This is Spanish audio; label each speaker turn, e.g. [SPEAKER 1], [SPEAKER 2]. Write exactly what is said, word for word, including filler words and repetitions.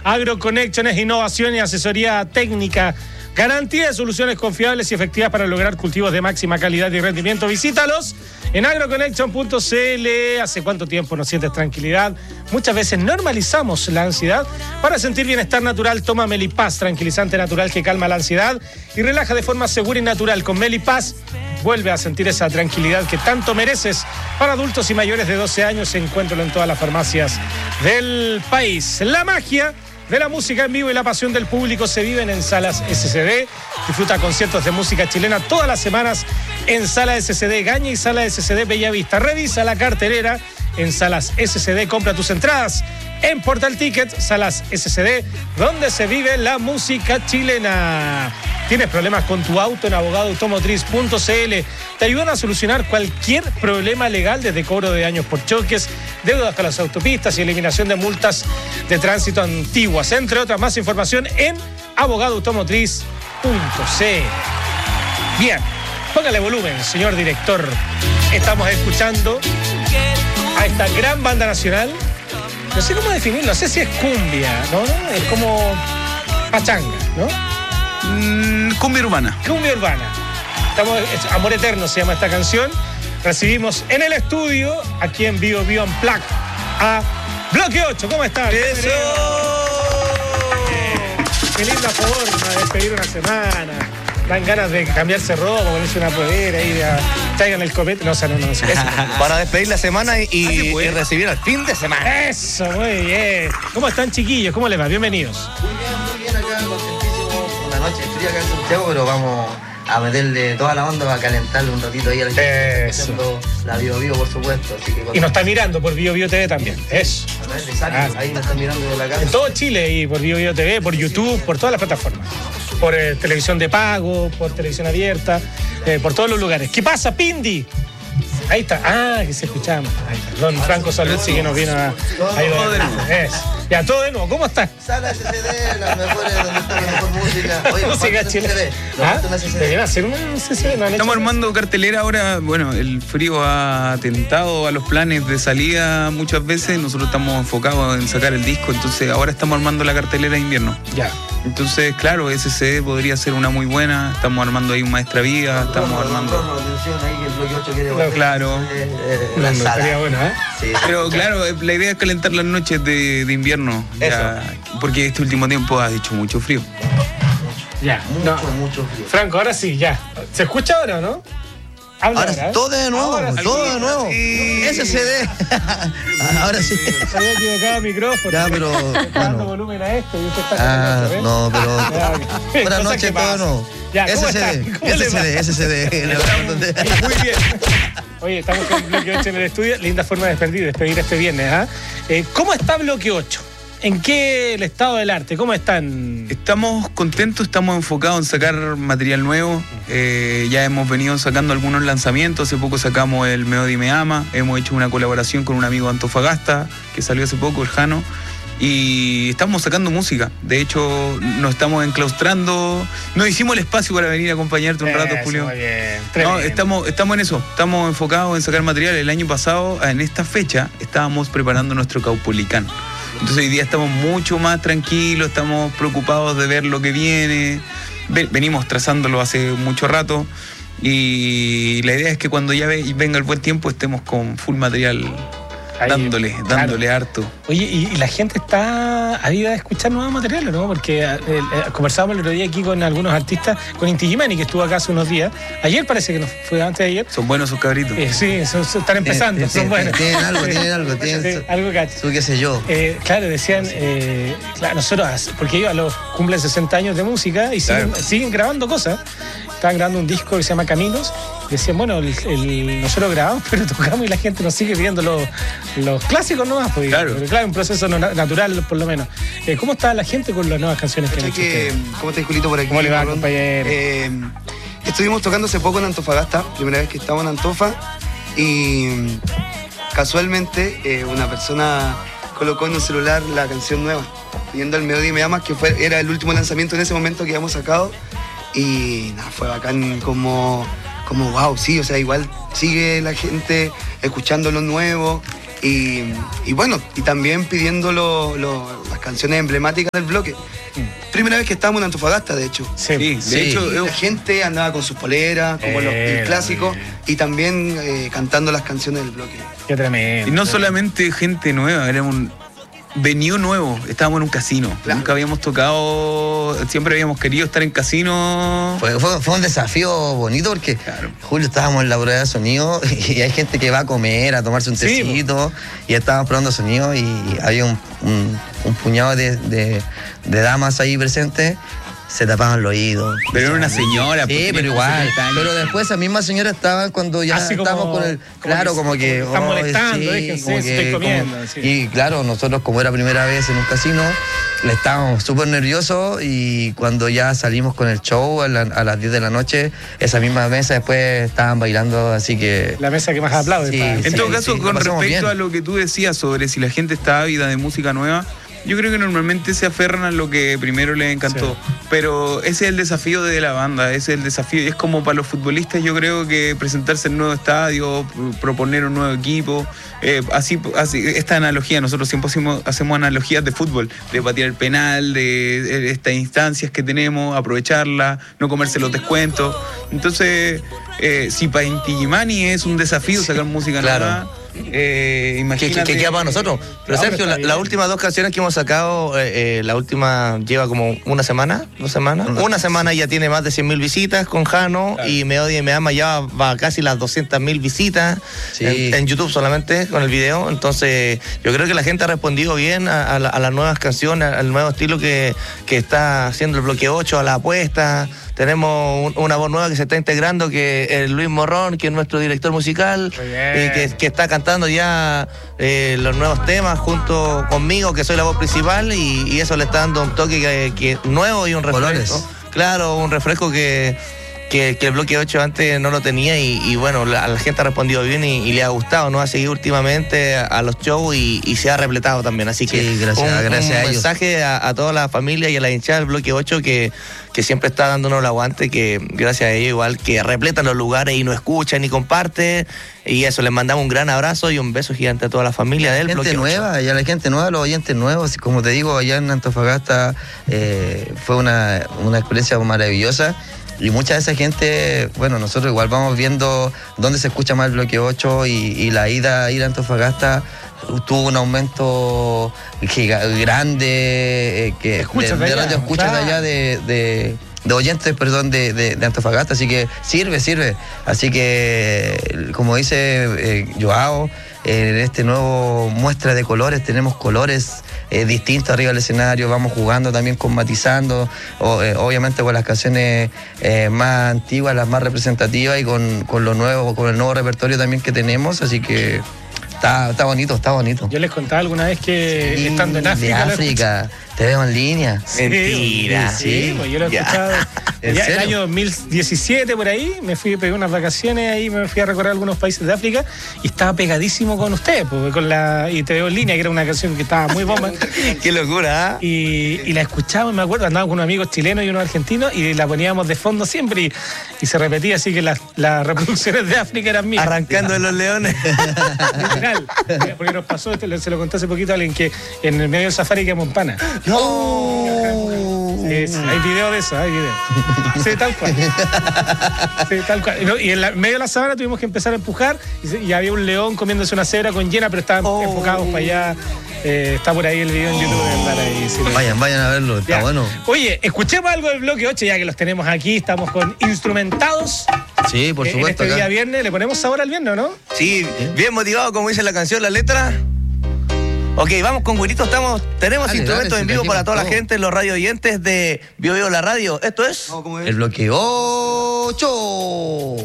[SPEAKER 1] AgroConnection es innovación y asesoría técnica. Garantía de soluciones confiables y efectivas para lograr cultivos de máxima calidad y rendimiento. Visítalos en agroconnection punto c l. ¿Hace cuánto tiempo no sientes tranquilidad? Muchas veces normalizamos la ansiedad. Para sentir bienestar natural, toma Melipaz, tranquilizante natural que calma la ansiedad y relaja de forma segura y natural. Con Melipaz vuelve a sentir esa tranquilidad que tanto mereces. Para adultos y mayores de doce años, encuéntralo en todas las farmacias del país. La magia de la música en vivo y la pasión del público se viven en Salas S C D. Disfruta conciertos de música chilena todas las semanas en Sala S C D Gaña y Sala S C D Bellavista. Revisa la cartelera en Salas S C D. Compra tus entradas en Portal Ticket. Salas S C D, donde se vive la música chilena. ¿Tienes problemas con tu auto? En abogado automotriz punto c l te ayudan a solucionar cualquier problema legal, desde cobro de daños por choques, deudas con las autopistas y eliminación de multas de tránsito antiguas, entre otras. Más información en abogado automotriz punto c l. Bien, póngale volumen, señor director. Estamos escuchando a esta gran banda nacional. No sé cómo definirlo, no sé si es cumbia, ¿no? Es como pachanga, ¿no?
[SPEAKER 2] Mm, cumbia urbana.
[SPEAKER 1] Cumbia urbana. Estamos, Amor Eterno se llama esta canción. Recibimos en el estudio, aquí en Bio Bio Unplugged, a Bloque ocho. ¿Cómo están?
[SPEAKER 2] ¡Eso!
[SPEAKER 1] Qué linda forma de despedir una semana. Dan ganas de cambiarse ropa, ponerse una polera y de traigan el copete. No, o sea, no, no. no eso.
[SPEAKER 3] Para despedir la semana y, y, y recibir el fin de semana.
[SPEAKER 1] Eso, muy bien. ¿Cómo están, chiquillos? ¿Cómo les va? Bienvenidos.
[SPEAKER 4] Muy bien, muy bien acá, contentísimo. Una noche fría acá en Santiago, pero vamos a meterle toda la onda para calentarle un ratito ahí a la gente.
[SPEAKER 1] Eso.
[SPEAKER 4] La Bio Bio, por supuesto. Así que
[SPEAKER 1] y nos está mirando por Bio Bio T V también. Eso.
[SPEAKER 4] A través de Sally, ah, ahí nos están mirando de la casa.
[SPEAKER 1] En todo Chile, y por Bio Bio T V, por YouTube, por todas las plataformas. Por eh, televisión de pago, por televisión abierta, eh, por todos los lugares. ¿Qué pasa, Pindi? Ahí está. Ah, que se escuchaba. Ahí está. Don Franco Salud sí que nos vino a ayudar. Es. Ya, todo de nuevo. ¿Cómo estás?
[SPEAKER 4] Sala S C D, las mejores, donde está la mejor música. Oye,
[SPEAKER 1] música chilena. ¿Ah? ¿Deberían hacer una C C D? ¿No han
[SPEAKER 2] Estamos
[SPEAKER 1] hecho?
[SPEAKER 2] armando cartelera ahora. Bueno, el frío ha atentado a los planes de salida muchas veces. Nosotros estamos enfocados en sacar el disco, entonces ahora estamos armando la cartelera de invierno.
[SPEAKER 1] Ya.
[SPEAKER 2] Entonces, claro, S C D podría ser una muy buena. Estamos armando ahí un Maestra Vida, estamos armando...
[SPEAKER 4] No,
[SPEAKER 2] claro.
[SPEAKER 4] Eh, eh,
[SPEAKER 1] La
[SPEAKER 4] la sala.
[SPEAKER 1] sería buena, ¿eh?
[SPEAKER 4] Sí,
[SPEAKER 2] Pero claro, la idea es calentar las noches de, de invierno. Ya, porque este último tiempo ha hecho mucho frío.
[SPEAKER 1] Ya.
[SPEAKER 4] mucho,
[SPEAKER 1] No.
[SPEAKER 4] mucho frío.
[SPEAKER 1] Franco, ahora sí, ya. ¿Se escucha ahora o no? Habla
[SPEAKER 3] Ahora
[SPEAKER 1] ahora, ¿eh?
[SPEAKER 3] todo de nuevo,
[SPEAKER 1] Ahora sí.
[SPEAKER 3] todo de nuevo.
[SPEAKER 2] Sí.
[SPEAKER 3] S C D. Ahora sí.
[SPEAKER 1] Se había equivocado el micrófono.
[SPEAKER 3] Ya, pero,
[SPEAKER 1] Le está dando
[SPEAKER 3] bueno.
[SPEAKER 1] volumen a esto y usted está
[SPEAKER 3] Ah,
[SPEAKER 1] con el otro, ¿eh?
[SPEAKER 3] no, pero.
[SPEAKER 1] Ya, ok.
[SPEAKER 3] Buenas
[SPEAKER 1] Cosas
[SPEAKER 3] noches,
[SPEAKER 1] que
[SPEAKER 3] todo de
[SPEAKER 1] pasan.
[SPEAKER 3] nuevo.
[SPEAKER 1] Ya, ¿cómo
[SPEAKER 3] S C D,
[SPEAKER 1] están? ¿Cómo le
[SPEAKER 3] S C D,
[SPEAKER 1] va?
[SPEAKER 3] S C D.
[SPEAKER 1] Muy bien. Oye, estamos con Bloque ocho en el estudio. Linda forma de despedir, despedir este viernes. ¿Ah? Eh, ¿Cómo está Bloque ocho? ¿En qué el estado del arte? ¿Cómo están?
[SPEAKER 2] Estamos contentos, estamos enfocados en sacar material nuevo. Eh, ya hemos venido sacando algunos lanzamientos. Hace poco sacamos el Me Odia y Me Ama. Hemos hecho una colaboración con un amigo de Antofagasta que salió hace poco, el Jano. Y estamos sacando música. De hecho, nos estamos enclaustrando. Nos hicimos el espacio para venir a acompañarte un rato,
[SPEAKER 1] Eso,
[SPEAKER 2] Julio.
[SPEAKER 1] Muy bien.
[SPEAKER 2] No,
[SPEAKER 1] Tremendo.
[SPEAKER 2] estamos, estamos en eso. Estamos enfocados en sacar material. El año pasado, en esta fecha, estábamos preparando nuestro Caupolicán. Entonces hoy día estamos mucho más tranquilos, estamos preocupados de ver lo que viene. Venimos trazándolo hace mucho rato y la idea es que cuando ya venga el buen tiempo estemos con full material. Ahí, dándole, claro. dándole harto.
[SPEAKER 1] Oye, y, y la gente está avida de escuchar nuevos materiales, ¿no? Porque eh, eh, conversábamos el otro día aquí con algunos artistas, con Inti Gimani, que estuvo acá hace unos días. Ayer parece que no fue, antes de ayer.
[SPEAKER 2] Son buenos esos cabritos.
[SPEAKER 1] Eh, sí, son, son, están empezando,
[SPEAKER 3] Tien,
[SPEAKER 1] son
[SPEAKER 3] tien,
[SPEAKER 1] buenos.
[SPEAKER 3] Tienen algo, tienen algo, tienen
[SPEAKER 1] sí, algo cacho.
[SPEAKER 3] Su qué sé yo.
[SPEAKER 1] Eh, claro, decían, eh, claro, nosotros, porque ellos a los cumplen sesenta años de música y siguen, claro. siguen grabando cosas. Estaban grabando un disco que se llama Caminos. Decían, bueno, el, el, nosotros grabamos, pero tocamos y la gente nos sigue viendo los, los clásicos nomás. Pues,
[SPEAKER 2] claro.
[SPEAKER 1] Pero, claro, un proceso no, natural, por lo menos. Eh, ¿Cómo está la gente con las nuevas canciones que han hecho
[SPEAKER 5] que, ¿Cómo está, Julito, por aquí?
[SPEAKER 1] ¿Cómo le va, compañero?
[SPEAKER 5] Eh, estuvimos tocando hace poco en Antofagasta, primera vez que estamos en Antofa, y casualmente eh, una persona colocó en un celular la canción nueva, pidiendo el Me Odia y Me Ama, que fue, era el último lanzamiento en ese momento que habíamos sacado. Y nada, fue bacán como, como wow, sí, o sea, igual sigue la gente escuchando lo nuevo Y, y bueno, y también pidiendo lo, lo, las canciones emblemáticas del bloque. Primera vez que estábamos en Antofagasta, de hecho.
[SPEAKER 1] Sí,
[SPEAKER 2] Sí, de
[SPEAKER 1] sí.
[SPEAKER 2] hecho,
[SPEAKER 5] Y la gente andaba con sus poleras, como los, el
[SPEAKER 1] Era,
[SPEAKER 5] clásico,
[SPEAKER 1] bien.
[SPEAKER 5] y también eh, cantando las canciones del bloque.
[SPEAKER 1] Qué tremendo.
[SPEAKER 2] y no solamente gente nueva, era un venido nuevo, estábamos en un casino.
[SPEAKER 5] Claro.
[SPEAKER 2] Nunca habíamos tocado, siempre habíamos querido estar en casino.
[SPEAKER 4] Fue, fue, fue un desafío bonito porque,
[SPEAKER 2] Claro.
[SPEAKER 4] Julio, estábamos en la prueba de sonido y hay gente que va a comer, a tomarse un
[SPEAKER 1] Sí,
[SPEAKER 4] tecito, y estábamos probando sonido y había un, un, un puñado de, de, de damas ahí presentes, se tapaban los oídos.
[SPEAKER 2] Pero era una señora. pues,
[SPEAKER 4] Sí,
[SPEAKER 2] tenía
[SPEAKER 4] pero
[SPEAKER 2] como
[SPEAKER 4] igual.
[SPEAKER 2] setenta años.
[SPEAKER 4] Pero después esa misma señora estaba cuando ya
[SPEAKER 1] Así como-
[SPEAKER 4] estábamos con el.
[SPEAKER 1] como
[SPEAKER 4] Claro,
[SPEAKER 1] que-
[SPEAKER 4] como que.
[SPEAKER 1] como que están
[SPEAKER 4] oh,
[SPEAKER 1] molestando, déjense,
[SPEAKER 4] como
[SPEAKER 1] se estoy comiendo,
[SPEAKER 4] como-
[SPEAKER 1] sí.
[SPEAKER 4] Y claro, nosotros, como era primera vez en un casino, le estábamos súper nerviosos y cuando ya salimos con el show a, la- a las diez de la noche, esa misma mesa después estaban bailando, así que.
[SPEAKER 1] La mesa que más aplaude.
[SPEAKER 4] Sí,
[SPEAKER 1] pa-
[SPEAKER 2] En
[SPEAKER 4] sí,
[SPEAKER 2] todo caso,
[SPEAKER 4] sí,
[SPEAKER 2] con
[SPEAKER 4] lo pasamos
[SPEAKER 2] respecto
[SPEAKER 4] bien.
[SPEAKER 2] a lo que tú decías sobre si la gente está ávida de música nueva, yo creo que normalmente se aferran a lo que primero les encantó.
[SPEAKER 1] Sí.
[SPEAKER 2] Pero ese es el desafío de la banda, ese es el desafío. Y es como para los futbolistas, yo creo que presentarse en nuevo estadio, pr- proponer un nuevo equipo. eh, así, así, esta analogía, nosotros siempre hacemos, hacemos analogías de fútbol, de patear el penal, de, de estas instancias que tenemos, aprovecharlas, no comerse los descuentos. Entonces, eh, si para Inti Illimani es un desafío sacar música
[SPEAKER 3] Claro.
[SPEAKER 2] nueva, eh,
[SPEAKER 3] Que,
[SPEAKER 2] imagínate.
[SPEAKER 3] que, que queda para nosotros. Pero
[SPEAKER 1] No,
[SPEAKER 3] Sergio,
[SPEAKER 1] pero
[SPEAKER 3] la-
[SPEAKER 1] está
[SPEAKER 3] las
[SPEAKER 1] bien.
[SPEAKER 3] últimas dos canciones que hemos sacado, eh, eh, la última lleva como una semana, dos semanas. Una semana ya tiene más de cien mil visitas con Jano
[SPEAKER 1] Claro.
[SPEAKER 3] y Me Odia y Me Ama ya va a casi las doscientas mil visitas
[SPEAKER 4] Sí.
[SPEAKER 3] en, en YouTube solamente con el video. Entonces yo creo que la gente ha respondido bien a, a la- a las nuevas canciones, al nuevo estilo que, que está haciendo el Bloque ocho, a la apuesta. Tenemos un- una voz nueva que se está integrando, que es Luis Morrón, que es nuestro director musical,
[SPEAKER 1] Muy bien.
[SPEAKER 3] eh, que, que está cantando ya eh, los nuevos temas junto conmigo, que soy la voz principal, y, y eso le está dando un toque que, que nuevo y un refresco.
[SPEAKER 4] Colores.
[SPEAKER 3] Claro, un refresco que, que, que el Bloque ocho antes no lo tenía, y, y bueno, la, la gente ha respondido bien y, y le ha gustado, ¿no? Ha seguido últimamente a, a los shows y, y se ha repletado también. Así que
[SPEAKER 4] Sí, gracias-
[SPEAKER 3] un,
[SPEAKER 4] gracias
[SPEAKER 3] un
[SPEAKER 4] a ellos.
[SPEAKER 3] mensaje a, a toda la familia y a la hinchada del Bloque ocho que, que siempre está dándonos el aguante, que gracias a ellos igual que repletan los lugares y nos escuchan y comparten. Y eso, les mandamos un gran abrazo y un beso gigante a toda la familia del Bloque
[SPEAKER 4] Gente
[SPEAKER 3] ocho.
[SPEAKER 4] nueva, y a la gente nueva, los oyentes nuevos, como te digo, allá en Antofagasta eh, fue una, una experiencia maravillosa. Y mucha de esa gente, bueno, nosotros igual vamos viendo dónde se escucha más el Bloque ocho, y, y la ida a ir a Antofagasta tuvo un aumento giga- grande eh, que
[SPEAKER 1] Escuchas de
[SPEAKER 4] de, de
[SPEAKER 1] allá,
[SPEAKER 4] radio escuchas
[SPEAKER 1] claro.
[SPEAKER 4] de allá de, de- de oyentes, perdón, de, de- de Antofagasta, así que sirve, sirve. Así que, como dice eh, Joao, eh, en este nuevo muestra de colores tenemos colores eh, distintos arriba del escenario, vamos jugando también con matizando, o, eh, obviamente con las canciones eh, más antiguas, las más representativas, y con, con lo nuevo, con el nuevo repertorio también que tenemos, así que está, está bonito, está bonito.
[SPEAKER 1] Yo les contaba alguna vez que
[SPEAKER 4] Sí,
[SPEAKER 1] estando en África.
[SPEAKER 4] de
[SPEAKER 1] lo
[SPEAKER 4] África, te veo en línea.
[SPEAKER 1] Sí,
[SPEAKER 3] Mentira.
[SPEAKER 1] Sí,
[SPEAKER 4] Sí.
[SPEAKER 1] pues yo lo he
[SPEAKER 3] Ya.
[SPEAKER 1] escuchado.
[SPEAKER 4] ¿En
[SPEAKER 1] Ya el
[SPEAKER 4] serio?
[SPEAKER 1] año dos mil diecisiete por ahí, me fui, pegué unas vacaciones ahí, me fui a recorrer algunos países de África y estaba pegadísimo con ustedes, pues, con la y te veo en línea, que era una canción que estaba muy bomba.
[SPEAKER 3] Qué locura, ¿ah?
[SPEAKER 1] Y, y la escuchábamos, me acuerdo, andábamos con unos amigos chilenos y unos argentinos y la poníamos de fondo siempre, y, y se repetía, así que las, las reproducciones de África eran mías.
[SPEAKER 3] Arrancando de los leones.
[SPEAKER 1] Literal. Porque nos pasó, esto, se lo conté hace poquito a alguien, que en el medio del safari quedamos en pana. Sí, sí, hay video de eso, hay video. Sí, tal cual. Sí, tal cual. No, y en la- medio de la sabana tuvimos que empezar a empujar y, se- y había un león comiéndose una cebra con llena, pero estaban
[SPEAKER 3] Oh.
[SPEAKER 1] enfocados para allá. Eh, está por ahí el video en YouTube de andar ahí. sí, lo-
[SPEAKER 4] Vayan, vayan a verlo, está
[SPEAKER 1] Ya.
[SPEAKER 4] bueno.
[SPEAKER 1] Oye, escuchemos algo del Bloque ocho, ya que los tenemos aquí. Estamos con instrumentados.
[SPEAKER 4] Sí, por
[SPEAKER 1] Eh,
[SPEAKER 4] supuesto.
[SPEAKER 1] En este
[SPEAKER 4] acá.
[SPEAKER 1] día viernes, ¿le ponemos sabor al viernes o no?
[SPEAKER 3] Sí, bien motivado, como dice la canción, la letra. Ok, vamos con Güirito, estamos, tenemos
[SPEAKER 4] Dale,
[SPEAKER 3] instrumentos
[SPEAKER 4] dale,
[SPEAKER 3] en
[SPEAKER 4] si
[SPEAKER 3] vivo para
[SPEAKER 4] trajimos
[SPEAKER 3] toda la
[SPEAKER 4] todo.
[SPEAKER 3] gente, los radio oyentes de Bio Bio La Radio. Esto es...
[SPEAKER 5] No, ¿cómo es?
[SPEAKER 4] El Bloque ocho.